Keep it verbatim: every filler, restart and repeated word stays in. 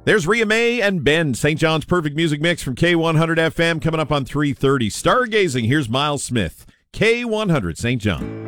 There's Rhea May and Ben, Saint John's Perfect Music Mix from K one hundred F M coming up on three thirty. Stargazing, here's Miles Smith, K one hundred Saint John.